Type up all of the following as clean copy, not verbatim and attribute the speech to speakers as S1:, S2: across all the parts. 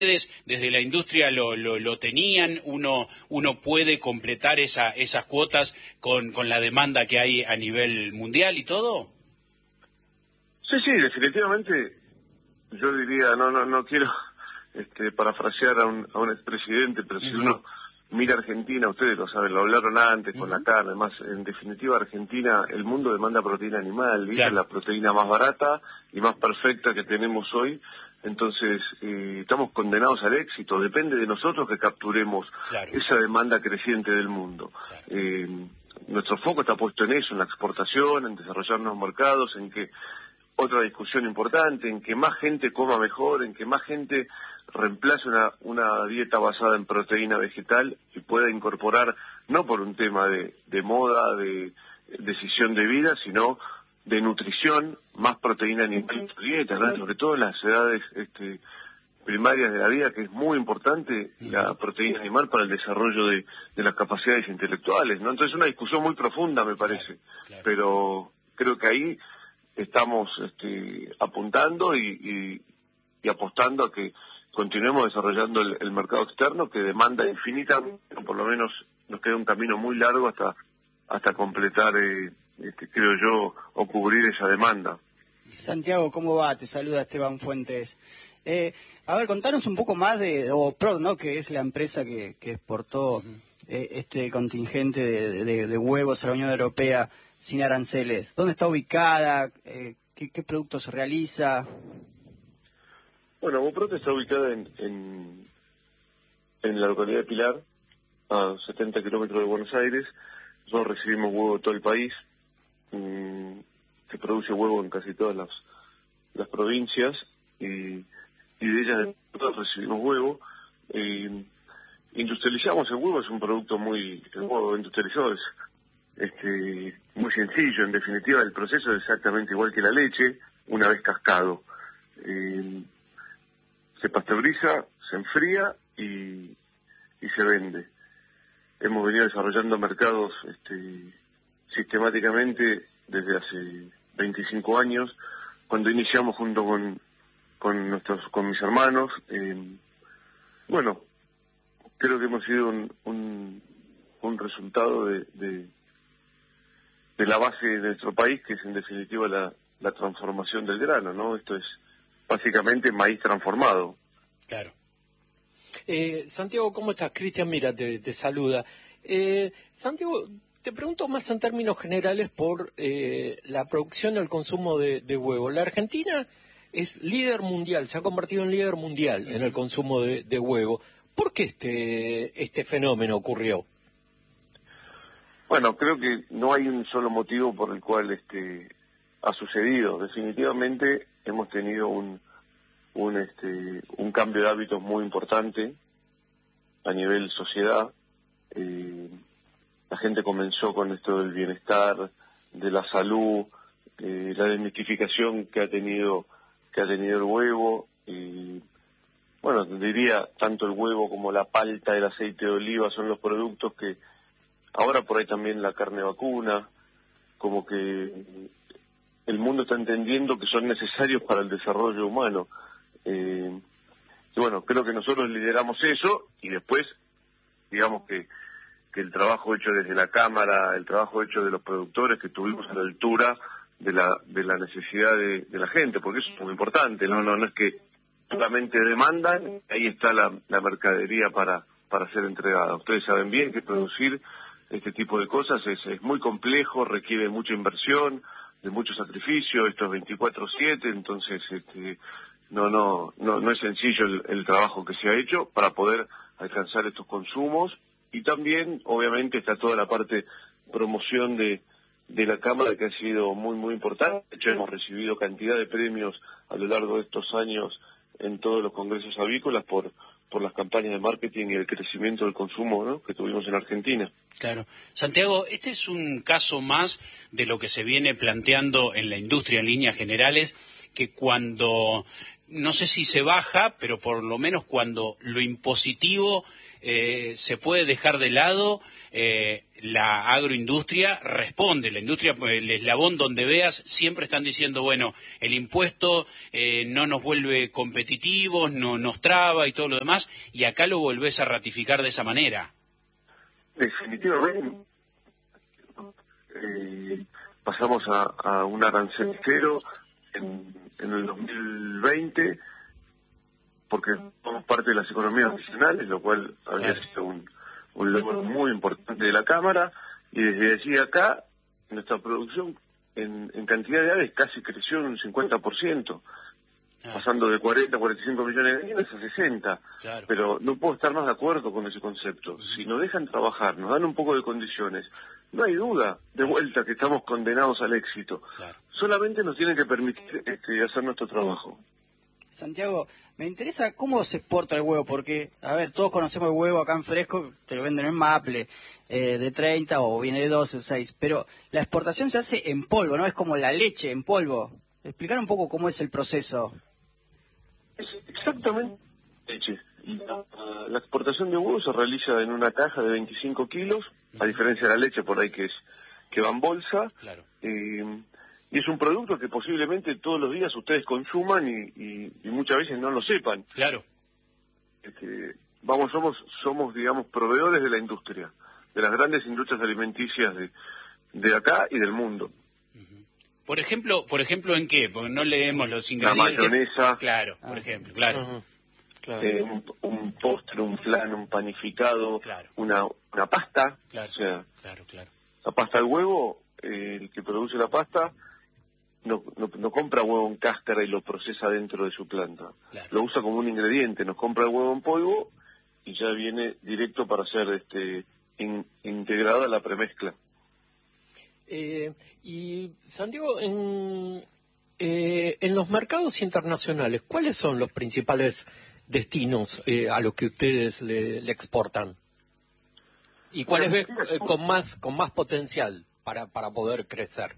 S1: desde la industria lo tenían, uno puede completar esas cuotas con la demanda que hay a nivel mundial y todo.
S2: Sí, definitivamente. Yo diría, no quiero parafrasear a un expresidente, pero si uno mira Argentina, ustedes lo saben, lo hablaron antes con la carne, además, en definitiva Argentina, el mundo demanda proteína animal, y esa es la proteína más barata y más perfecta que tenemos hoy. Entonces, estamos condenados al éxito. Depende de nosotros que capturemos esa demanda creciente del mundo. Nuestro foco está puesto en eso, en la exportación, en desarrollar nuevos mercados, en que otra discusión importante, en que más gente coma mejor, en que más gente reemplace una dieta basada en proteína vegetal y pueda incorporar, no por un tema de moda, de decisión de vida, sino de nutrición, más proteína animal en su dieta, ¿no? Sobre todo en las edades primarias de la vida, que es muy importante la proteína animal para el desarrollo de las capacidades intelectuales, ¿no? Entonces es una discusión muy profunda, me parece, pero creo que ahí estamos apuntando y apostando a que continuemos desarrollando el mercado externo, que demanda infinita, por lo menos nos queda un camino muy largo hasta completar, creo yo, o cubrir esa demanda.
S3: Santiago, ¿cómo va? Te saluda Esteban Fuentes. A ver, contanos un poco más de OPROD, ¿no? Que es la empresa que exportó este contingente de huevos a la Unión Europea sin aranceles. ¿Dónde está ubicada? ¿Qué productos realiza?
S2: Bueno, OPROD está ubicada en la localidad de Pilar, a 70 kilómetros de Buenos Aires. Nosotros recibimos huevo de todo el país. Se produce huevo en casi todas las provincias y de ellas nosotros recibimos huevo. Industrializamos el huevo, es un producto el huevo industrializado es muy sencillo. En definitiva, el proceso es exactamente igual que la leche, una vez cascado. Se pasteuriza, se enfría y se vende. Hemos venido desarrollando mercados sistemáticamente desde hace 25 años, cuando iniciamos junto con mis hermanos. Bueno, creo que hemos sido un resultado de la base de nuestro país, que es en definitiva la transformación del grano, ¿no? Esto es básicamente maíz transformado.
S4: Claro. Santiago, ¿cómo estás? Cristian, mira, te saluda. Santiago, te pregunto más en términos generales por la producción y el consumo de huevo. La Argentina es líder mundial, se ha convertido en líder mundial en el consumo de huevo. ¿Por qué este fenómeno ocurrió?
S2: Bueno, creo que no hay un solo motivo por el cual ha sucedido. Definitivamente hemos tenido un cambio de hábitos muy importante a nivel sociedad. La gente comenzó con esto del bienestar, de la salud, la desmitificación que ha tenido el huevo. Bueno, diría, tanto el huevo como la palta, el aceite de oliva son los productos que ahora por ahí también la carne vacuna, como que el mundo está entendiendo que son necesarios para el desarrollo humano. Y bueno, creo que nosotros lideramos eso y después, digamos que el trabajo hecho desde la Cámara, el trabajo hecho de los productores, que estuvimos a la altura de la necesidad de la gente, porque eso es muy importante, no es que solamente demandan, ahí está la mercadería para ser entregada. Ustedes saben bien que producir este tipo de cosas es muy complejo, requiere mucha inversión, de mucho sacrificio, esto es 24/7, entonces no es sencillo el trabajo que se ha hecho para poder alcanzar estos consumos. Y también, obviamente, está toda la parte promoción de la Cámara, que ha sido muy, muy importante. De hecho, hemos recibido cantidad de premios a lo largo de estos años en todos los congresos avícolas por las campañas de marketing y el crecimiento del consumo, ¿no?, que tuvimos en Argentina.
S1: Claro. Santiago, este es un caso más de lo que se viene planteando en la industria en líneas generales, que cuando, no sé si se baja, pero por lo menos cuando lo impositivo se puede dejar de lado, la agroindustria responde. La industria, el eslabón donde veas, siempre están diciendo, bueno, el impuesto no nos vuelve competitivos, no nos traba y todo lo demás, y acá lo volvés a ratificar de esa manera.
S2: Definitivamente. Pasamos a un arancel cero en el 2020, porque somos parte de las economías nacionales, lo cual habría sido un logro muy importante de la Cámara, y desde allí acá nuestra producción en cantidad de aves casi creció en un 50%, pasando de 40 a 45 millones de gallinas a 60.
S1: Claro.
S2: Pero no puedo estar más de acuerdo con ese concepto. Si nos dejan trabajar, nos dan un poco de condiciones, no hay duda, de vuelta, que estamos condenados al éxito.
S1: Claro.
S2: Solamente nos tienen que permitir hacer nuestro trabajo.
S3: Santiago, me interesa cómo se exporta el huevo, porque, a ver, todos conocemos el huevo acá en fresco, te lo venden en Maple, de 30 o viene de 12 o 6, pero la exportación se hace en polvo, ¿no? Es como la leche en polvo. Explicar un poco cómo es el proceso.
S2: Es exactamente leche. La exportación de huevos se realiza en una caja de 25 kilos, a diferencia de la leche por ahí que va en bolsa.
S1: Claro.
S2: Y es un producto que posiblemente todos los días ustedes consuman y muchas veces no lo sepan.
S1: Claro.
S2: Somos digamos, proveedores de la industria, de las grandes industrias alimenticias de acá y del mundo.
S1: Por ejemplo, ¿en qué? Porque no leemos los ingredientes.
S2: La mayonesa.
S1: Claro, por ejemplo, claro.
S2: Claro. Un postre, un flan, un panificado,
S1: claro.
S2: una pasta.
S1: Claro,
S2: o sea,
S1: claro.
S2: La pasta al huevo, el que produce la pasta no compra huevo en cáscara y lo procesa dentro de su planta.
S1: Claro.
S2: Lo usa como un ingrediente, nos compra el huevo en polvo y ya viene directo para ser integrada la premezcla.
S4: Y Santiago, en los mercados internacionales, ¿cuáles son los principales destinos a los que ustedes le exportan? ¿Y cuáles ves con más potencial para poder crecer?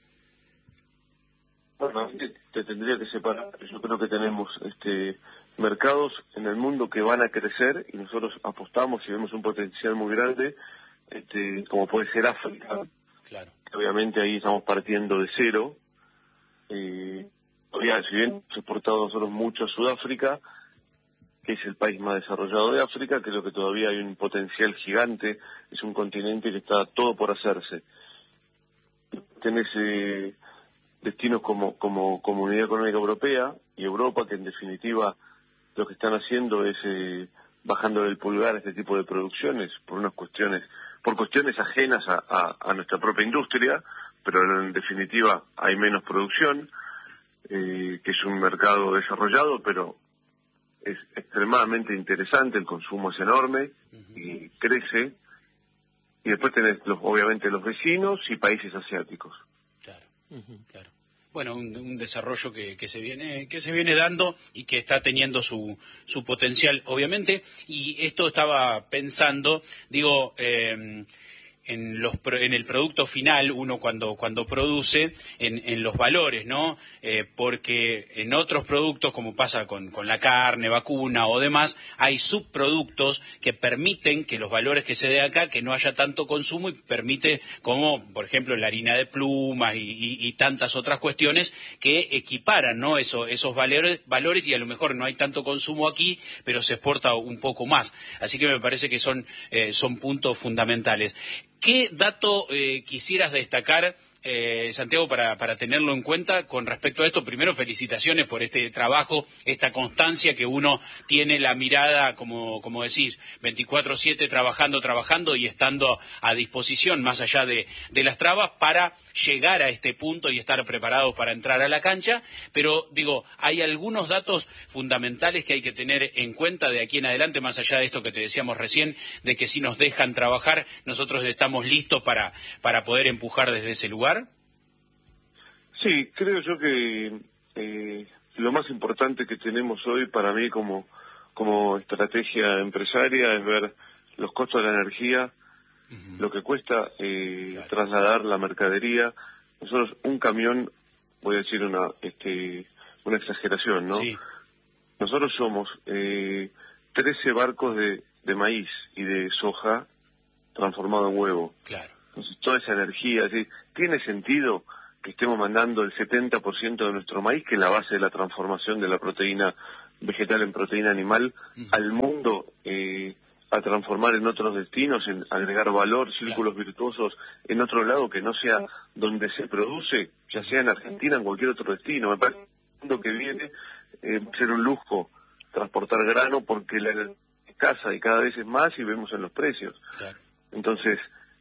S2: Bueno, te tendría que separar. Yo creo que tenemos mercados en el mundo que van a crecer y nosotros apostamos y vemos un potencial muy grande, como puede ser África.
S1: Claro.
S2: Obviamente ahí estamos partiendo de cero. Todavía, si bien hemos exportado nosotros mucho a Sudáfrica, que es el país más desarrollado de África, creo que todavía hay un potencial gigante, es un continente que está todo por hacerse. Tenés destinos como Comunidad Económica Europea y Europa, que en definitiva lo que están haciendo es bajando del pulgar a este tipo de producciones por cuestiones ajenas a nuestra propia industria, pero en definitiva hay menos producción, que es un mercado desarrollado, pero es extremadamente interesante, el consumo es enorme y crece, y después tenés obviamente los vecinos y países asiáticos.
S1: Claro. Bueno, un desarrollo que se viene dando y que está teniendo su potencial, obviamente. Y esto estaba pensando, digo, en el producto final, uno cuando produce, en los valores, ¿no? Porque en otros productos, como pasa con la carne, vacuna o demás, hay subproductos que permiten que los valores que se dé acá, que no haya tanto consumo y permite, como por ejemplo la harina de plumas y tantas otras cuestiones que equiparan, ¿no? Esos valores y a lo mejor no hay tanto consumo aquí, pero se exporta un poco más. Así que me parece que son puntos fundamentales. ¿Qué dato quisieras destacar, Santiago, para tenerlo en cuenta con respecto a esto? Primero, felicitaciones por este trabajo, esta constancia que uno tiene la mirada, como decís, 24/7 trabajando y estando a disposición, más allá de las trabas, para llegar a este punto y estar preparados para entrar a la cancha. Pero, digo, hay algunos datos fundamentales que hay que tener en cuenta de aquí en adelante, más allá de esto que te decíamos recién, de que si nos dejan trabajar, nosotros estamos listos para poder empujar desde ese lugar.
S2: Sí, creo yo que lo más importante que tenemos hoy para mí como estrategia empresaria es ver los costos de la energía, lo que cuesta trasladar la mercadería. Nosotros un camión, voy a decir una exageración, ¿no?
S1: Sí.
S2: Nosotros somos 13 barcos de maíz y de soja transformado en huevo.
S1: Claro.
S2: Entonces, toda esa energía, ¿sí? ¿Tiene sentido que estemos mandando el 70% de nuestro maíz, que es la base de la transformación de la proteína vegetal en proteína animal, al mundo a transformar en otros destinos, en agregar valor, círculos virtuosos en otro lado que no sea donde se produce, ya sea en Argentina, en cualquier otro destino? Me parece que el mundo que viene va a ser un lujo transportar grano porque la energía es escasa y cada vez es más y vemos en los precios.
S1: Claro.
S2: Entonces,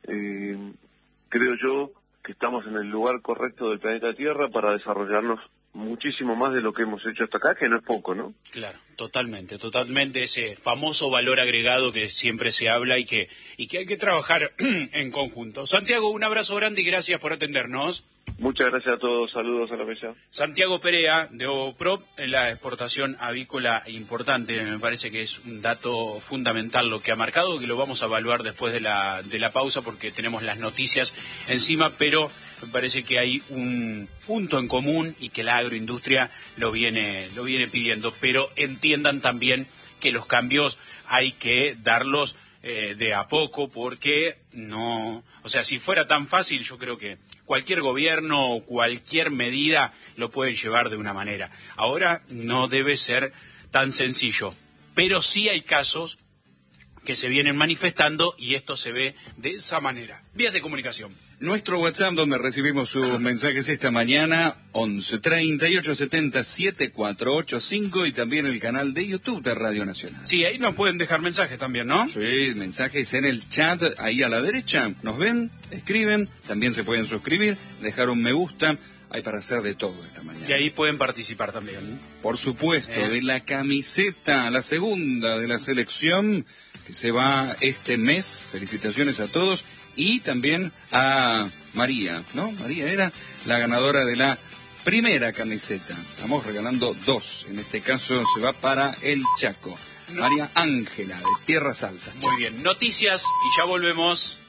S2: creo yo que estamos en el lugar correcto del planeta Tierra para desarrollarnos muchísimo más de lo que hemos hecho hasta acá, que no es poco, ¿no?
S1: Claro, totalmente, ese famoso valor agregado que siempre se habla y que hay que trabajar en conjunto. Santiago, un abrazo grande y gracias por atendernos.
S2: Muchas gracias a todos, saludos a la mesa.
S1: Santiago Perea, de Ovoprop, en la exportación avícola importante, me parece que es un dato fundamental lo que ha marcado, que lo vamos a evaluar después de la pausa porque tenemos las noticias encima, pero me parece que hay un punto en común y que la agroindustria lo viene pidiendo, pero entiendan también que los cambios hay que darlos de a poco, porque no, o sea, si fuera tan fácil, yo creo que cualquier gobierno o cualquier medida lo pueden llevar de una manera. Ahora no debe ser tan sencillo, pero sí hay casos que se vienen manifestando y esto se ve de esa manera. Vías de comunicación.
S5: Nuestro WhatsApp, donde recibimos sus mensajes esta mañana, 11 38 70 7485, y también el canal de YouTube de Radio Nacional.
S1: Sí, ahí nos pueden dejar mensajes también, ¿no?
S5: Sí, mensajes en el chat, ahí a la derecha. Nos ven, escriben, también se pueden suscribir, dejar un me gusta. Hay para hacer de todo esta mañana.
S1: Y ahí pueden participar también.
S5: Por supuesto, de la camiseta, la segunda de la selección, que se va este mes. Felicitaciones a todos. Y también a María, ¿no? María era la ganadora de la primera camiseta. Estamos regalando dos. En este caso se va para el Chaco. No. María Ángela, de Tierras Altas.
S1: Muy bien. Noticias y ya volvemos.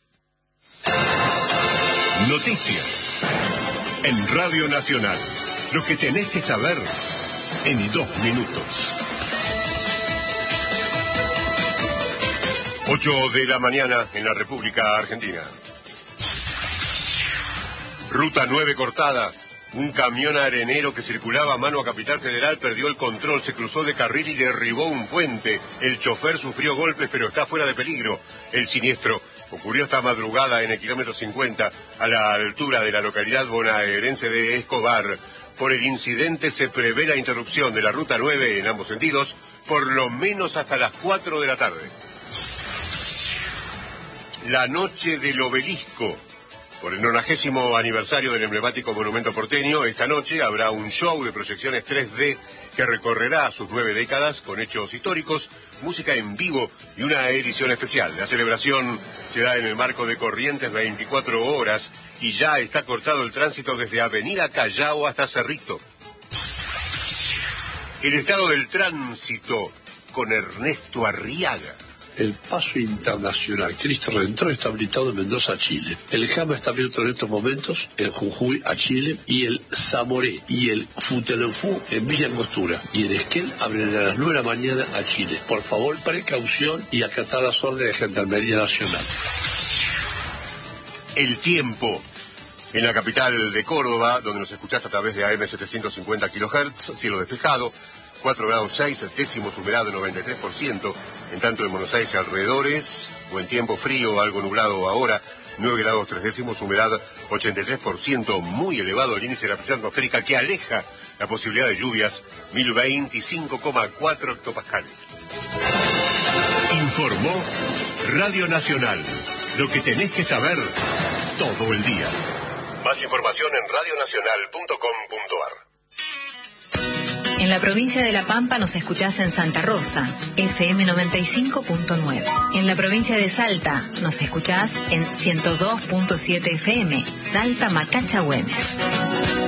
S6: Noticias en Radio Nacional. Lo que tenés que saber en 2 minutos. 8 de la mañana en la República Argentina. Ruta 9 cortada. Un camión arenero que circulaba mano a Capital Federal perdió el control, se cruzó de carril y derribó un puente. El chofer sufrió golpes, pero está fuera de peligro. El siniestro ocurrió esta madrugada en el kilómetro 50, a la altura de la localidad bonaerense de Escobar. Por el incidente se prevé la interrupción de la Ruta 9 en ambos sentidos, por lo menos hasta las 4 de la tarde. La noche del obelisco. Por el 90º aniversario del emblemático monumento porteño, esta noche habrá un show de proyecciones 3D que recorrerá sus 9 décadas con hechos históricos, música en vivo y una edición especial. La celebración se da en el marco de Corrientes 24 horas y ya está cortado el tránsito desde Avenida Callao hasta Cerrito. El estado del tránsito con Ernesto Arriaga.
S7: El paso internacional Cristo Redentor está habilitado en Mendoza, Chile. El Jama está abierto en estos momentos en Jujuy, a Chile, y el Zamoré y el Futelefú en Villa Angostura. Y el Esquel abren a las 9 de la mañana a Chile. Por favor, precaución y acatar las órdenes de Gendarmería Nacional.
S6: El tiempo. En la capital de Córdoba, donde nos escuchás a través de AM 750 kHz, cielo despejado. 4 grados 6, décimos, humedad de 93%. En tanto en Buenos Aires y alrededores, buen tiempo, frío, algo nublado ahora. 9 grados 3 décimos, humedad 83%. Muy elevado el índice de la presión atmosférica que aleja la posibilidad de lluvias, 1025,4 hectopascales. Informó Radio Nacional. Lo que tenés que saber todo el día. Más información en radionacional.com.ar.
S8: En la provincia de La Pampa nos escuchás en Santa Rosa, FM 95.9. En la provincia de Salta nos escuchás en 102.7 FM, Salta Macacha Güemes.